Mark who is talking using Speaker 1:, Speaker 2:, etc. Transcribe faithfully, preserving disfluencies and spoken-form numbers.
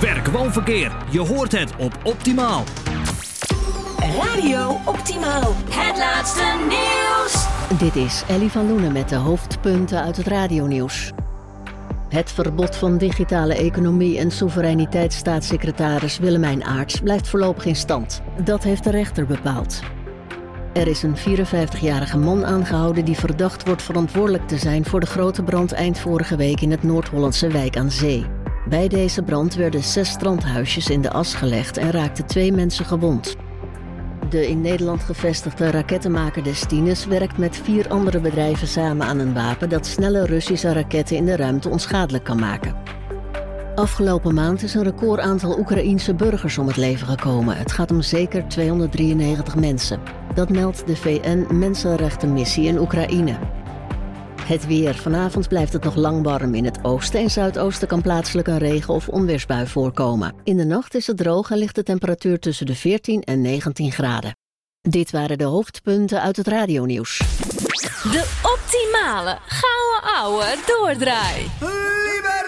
Speaker 1: Werk, woonverkeer. Je hoort het op Optimaal.
Speaker 2: Radio Optimaal. Het laatste nieuws.
Speaker 3: Dit is Ellie van Loenen met de hoofdpunten uit het radionieuws. Het verbod van digitale economie en soevereiniteitsstaatssecretaris Willemijn Aarts blijft voorlopig in stand. Dat heeft de rechter bepaald. Er is een vierenvijftigjarige man aangehouden die verdacht wordt verantwoordelijk te zijn voor de grote brand eind vorige week in het Noord-Hollandse Wijk aan Zee. Bij deze brand werden zes strandhuisjes in de as gelegd en raakten twee mensen gewond. De in Nederland gevestigde rakettenmaker Destinus werkt met vier andere bedrijven samen aan een wapen dat snelle Russische raketten in de ruimte onschadelijk kan maken. Afgelopen maand is een record aantal Oekraïense burgers om het leven gekomen. Het gaat om zeker tweehonderddrieënnegentig mensen. Dat meldt de V N-Mensenrechtenmissie in Oekraïne. Het weer. Vanavond blijft het nog lang warm. In het oosten en zuidoosten kan plaatselijk een regen- of onweersbui voorkomen. In de nacht is het droog en ligt de temperatuur tussen de veertien en negentien graden. Dit waren de hoofdpunten uit het radionieuws.
Speaker 2: De optimale gouden ouwe doordraai.
Speaker 4: Hey!